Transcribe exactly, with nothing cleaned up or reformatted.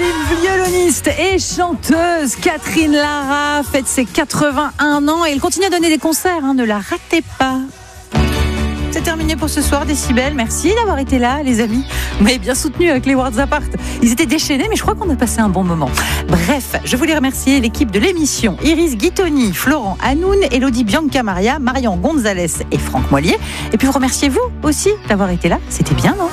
Violoniste et chanteuse Catherine Lara fête ses quatre-vingt-un ans et elle continue à donner des concerts, hein, ne la ratez pas. C'est terminé pour ce soir, Décibel. Merci d'avoir été là, les amis. Vous m'avez bien soutenu avec les Worlds Apart. Ils étaient déchaînés, mais je crois qu'on a passé un bon moment. Bref, je voulais remercier l'équipe de l'émission. Iris Guitoni, Florent Hanoun, Elodie Bianca-Maria, Marion Gonzalez et Franck Moilier. Et puis vous remerciez vous aussi d'avoir été là. C'était bien, non ?